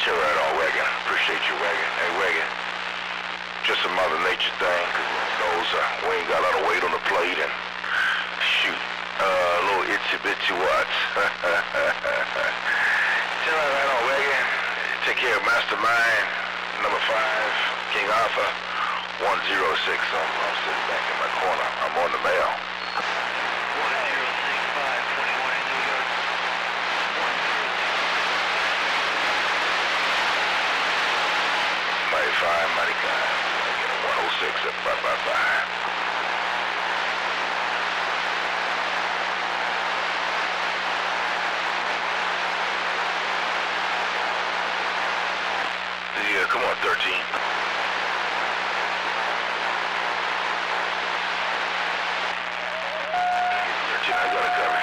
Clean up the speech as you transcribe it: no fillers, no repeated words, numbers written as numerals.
Sure right on, Wagon. Appreciate you, Wagon. Hey, Wagon. Just a Mother Nature thing, cause we ain't got a lot of weight on the plate and shoot, little itsy bitsy watts. Sure right on, Wagon. Take care of Mastermind, number 5, King Arthur, 106. I'm sitting back in my corner. I'm on the mail. 95, 106 at 555. Yeah, come on, 13. 13, I got it covered.